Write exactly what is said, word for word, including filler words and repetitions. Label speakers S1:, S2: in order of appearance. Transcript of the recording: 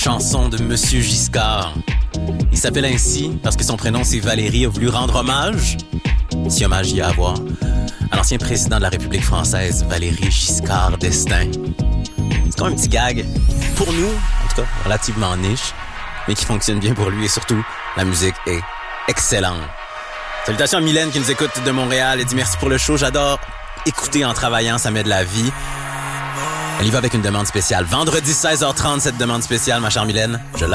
S1: Chanson de Monsieur Giscard. Il s'appelle ainsi parce que son prénom c'est Valérie, a voulu rendre hommage, si hommage y a à avoir, à l'ancien président de la République française, Valéry Giscard d'Estaing. C'est comme un petit gag, pour nous, en tout cas relativement niche, mais qui fonctionne bien pour lui et surtout, la musique est excellente. Salutations à Mylène qui nous écoute de Montréal et dit merci pour le show, j'adore écouter en travaillant, ça met de la vie. Elle y va avec une demande spéciale. Vendredi seize heures trente, cette demande spéciale, ma chère Mylène, je